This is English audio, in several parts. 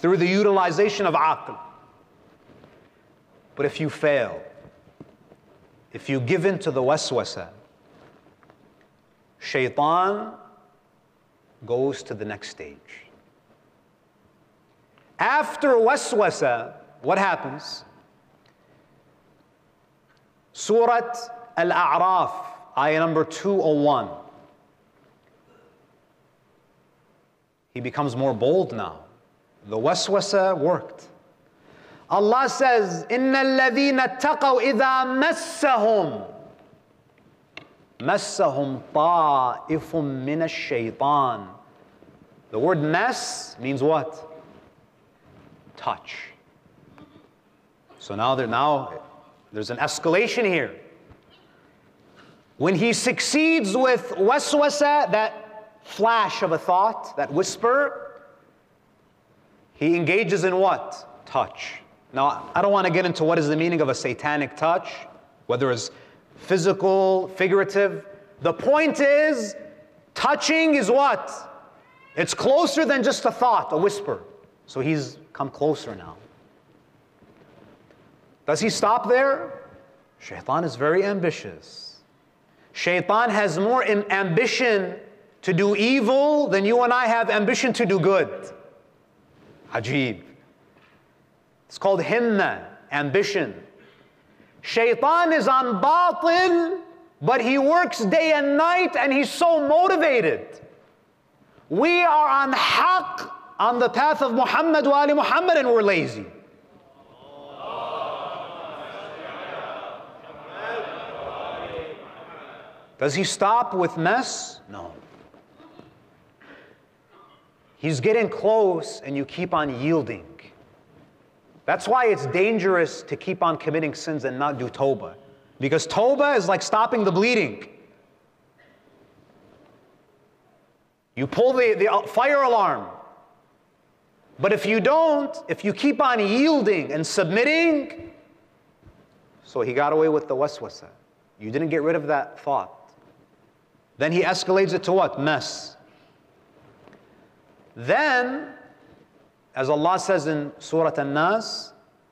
through the utilization of aql. But if you fail, if you give in to the waswasa, shaitan goes to the next stage. After waswasa, what happens? Surah Al-A'raf, ayah number 201. He becomes more bold now. The waswasa worked. Allah says, إِنَّ الَّذِينَ اتَّقَوْا إِذَا مَسَّهُمْ طَائِفٌ مِّنَ الشَّيْطَانِ. The word mess means what? Touch. So now there's an escalation here. When he succeeds with waswasa, that flash of a thought, that whisper, he engages in what? Touch. Now, I don't want to get into what is the meaning of a satanic touch, whether it's physical, figurative. The point is, touching is what? It's closer than just a thought, a whisper. So he's come closer now. Does he stop there? Shaitan is very ambitious. Shaitan has more ambition to do evil than you and I have ambition to do good. Ajib. It's called himma, ambition. Shaitan is on batil, but he works day and night and he's so motivated. We are on haqq, on the path of Muhammad wa ali Muhammad, and we're lazy. Does he stop with mess? No. He's getting close and you keep on yielding. That's why it's dangerous to keep on committing sins and not do tawbah. Because tawbah is like stopping the bleeding. You pull the fire alarm. But if you don't, if you keep on yielding and submitting, so he got away with the waswasa. You didn't get rid of that thought. Then he escalates it to what? Mess. Then, as Allah says in Surah An-Nas,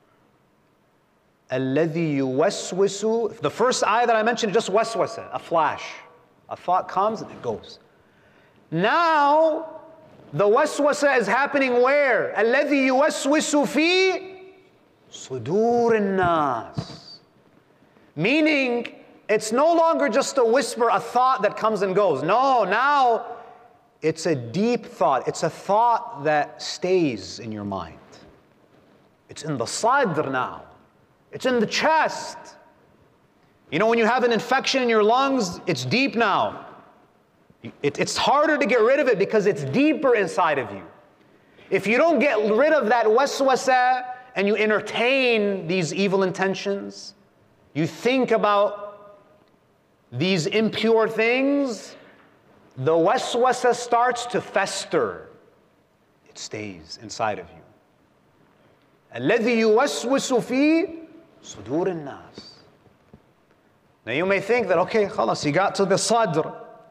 الَّذِي يُوَسْوِسُ. The first ayah that I mentioned is just waswasa, a flash. A thought comes and it goes. Now, the waswasa is happening where? الَّذِي يُوَسْوِسُ فِي صُدُورِ النَّاسِ. Meaning, it's no longer just a whisper, a thought that comes and goes. No, now it's a deep thought. It's a thought that stays in your mind. It's in the sadr now. It's in the chest. You know, when you have an infection in your lungs, it's deep now. It's harder to get rid of it because it's deeper inside of you. If you don't get rid of that waswasa and you entertain these evil intentions, you think about these impure things, the waswasa starts to fester. It stays inside of you. الَّذِي يُوَسْوِسُ فِي صُدُورِ النَّاسِ. Now you may think that, okay, khalas, he got to the sadr.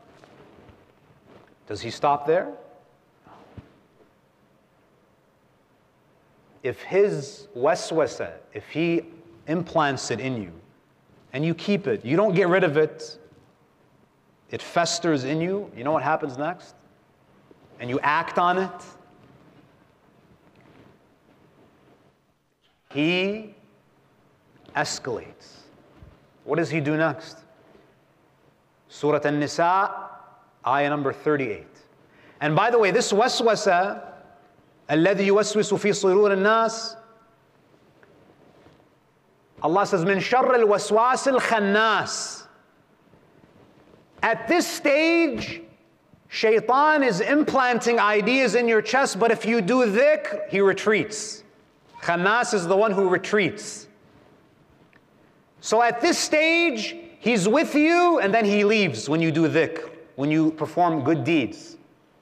Does he stop there? No. If his waswasa, if he implants it in you, and you keep it, you don't get rid of it, it festers in you, you know what happens next? And you act on it. He escalates. What does he do next? Surah An-Nisa, ayah number 38. And by the way, this waswasa, الَّذِي يُوَسْوِسُ فِي صُدُورِ النَّاسِ, Allah says, مِن شَرِّ الْوَسْوَاسِ الْخَنَّاسِ. At this stage, shaitan is implanting ideas in your chest, but if you do dhikr, he retreats. Khannas is the one who retreats. So at this stage, he's with you and then he leaves when you do dhikr, when you perform good deeds.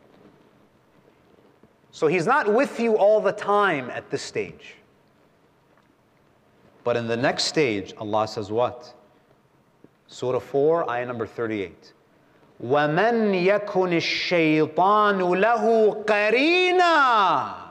So he's not with you all the time at this stage. But in the next stage, Allah says what? Surah 4, ayah number 38. وَمَنْ يَكُنِ الشَّيْطَانُ لَهُ قَرِينًا.